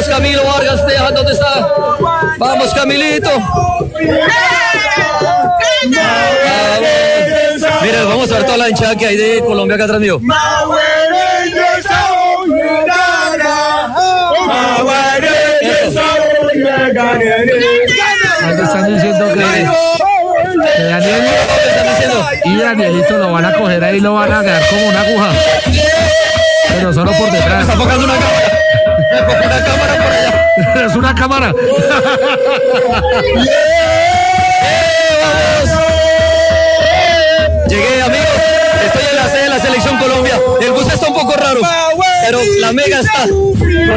Vamos, Camilo Vargas, deja, ¿dónde está? Vamos, Camilito. Mira, vamos a ver toda la hinchada que hay de Colombia acá atrás mío. Están diciendo que Daniel y Danielito lo van a coger ahí, lo van a quedar como una aguja, pero solo por detrás. Está enfocando una cámara. Una cámara por allá. Es una cámara. Vamos. Llegué, amigos. Estoy en la sede de la Selección Colombia. El bus está un poco raro, pero la mega está.